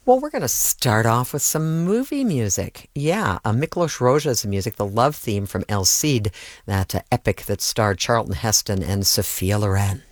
Well, we're going to start off with some movie music. Yeah, Miklos Rozsa's music, the love theme from El Cid, that epic that starred Charlton Heston and Sophia Loren.